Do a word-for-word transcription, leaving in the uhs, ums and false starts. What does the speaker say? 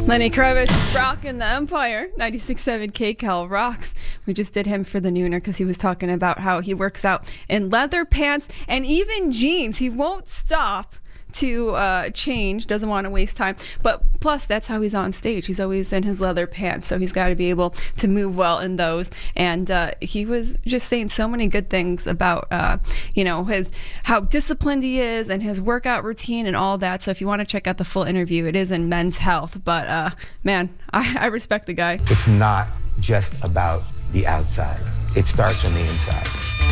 Lenny Kravitz rocking the Empire. ninety-six point seven K Cal rocks. We just did him for the Nooner because he was talking about how he works out in leather pants and even jeans. He won't stop to uh, change, doesn't want to waste time. But plus, that's how he's on stage. He's always in his leather pants, so he's got to be able to move well in those. And uh, he was just saying so many good things about, uh, you know, his how disciplined he is and his workout routine and all that. So if you want to check out the full interview, it is in Men's Health. But uh, man, I, I respect the guy. It's not just about the outside. It starts on the inside.